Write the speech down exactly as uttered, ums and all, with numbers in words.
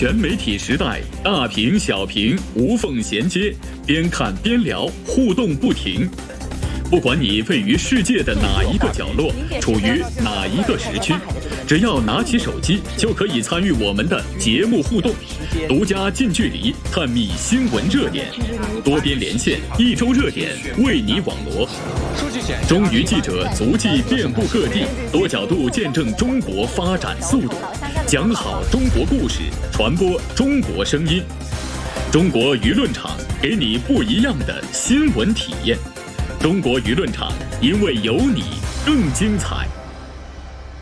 全媒体时代，大屏小屏无缝衔接，边看边聊，互动不停。不管你位于世界的哪一个角落，处于哪一个时区，只要拿起手机，就可以参与我们的节目互动，独家近距离探秘新闻热点，多边连线，一周热点为你网罗。中娱记者足迹遍布各地，多角度见证中国发展速度，讲好中国故事，传播中国声音。中国舆论场给你不一样的新闻体验。中国舆论场，因为有你更精彩。